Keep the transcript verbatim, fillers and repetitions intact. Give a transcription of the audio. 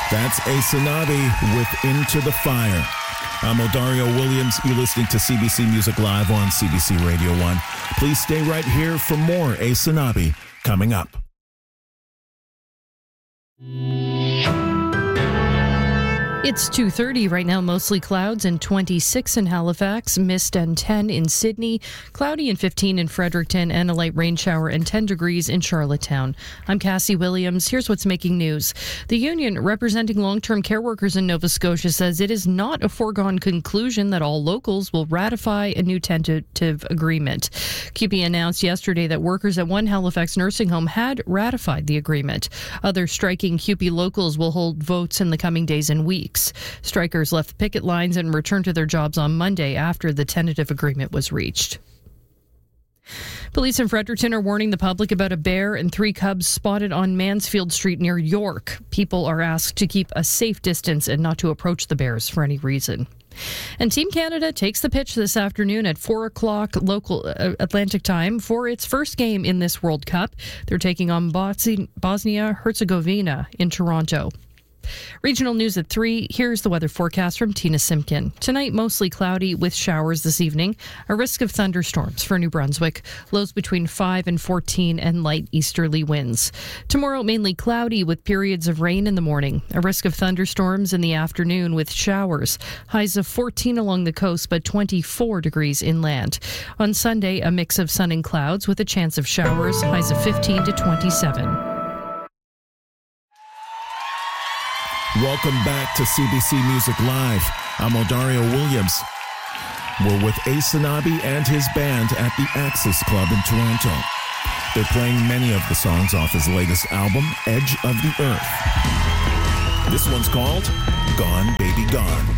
That's Aysanami with Into the Fire. I'm Odario Williams. You're listening to C B C Music Live on C B C Radio one. Please stay right here for more Aysanami coming up. It's two thirty right now, mostly clouds and twenty-six in Halifax, mist and ten in Sydney, cloudy and fifteen in Fredericton, and a light rain shower and ten degrees in Charlottetown. I'm Cassie Williams. Here's what's making news. The union representing long-term care workers in Nova Scotia says it is not a foregone conclusion that all locals will ratify a new tentative agreement. C U P E announced yesterday that workers at one Halifax nursing home had ratified the agreement. Other striking C U P E locals will hold votes in the coming days and weeks. Strikers left picket lines and returned to their jobs on Monday after the tentative agreement was reached. Police in Fredericton are warning the public about a bear and three cubs spotted on Mansfield Street near York. People are asked to keep a safe distance and not to approach the bears for any reason. And Team Canada takes the pitch this afternoon at four o'clock local uh, Atlantic time for its first game in this World Cup. They're taking on Bosnia-Herzegovina in Toronto. Regional news at three. Here's the weather forecast from Tina Simpkin. Tonight, mostly cloudy with showers this evening. A risk of thunderstorms for New Brunswick. Lows between five and fourteen and light easterly winds. Tomorrow, mainly cloudy with periods of rain in the morning. A risk of thunderstorms in the afternoon with showers. Highs of fourteen along the coast, but twenty-four degrees inland. On Sunday, a mix of sun and clouds with a chance of showers. Highs of fifteen to twenty-seven. Welcome back to C B C Music Live. I'm Odario Williams. We're with Aysanami and his band at the Axis Club in Toronto. They're playing many of the songs off his latest album, Edge of the Earth. This one's called Gone Baby Gone.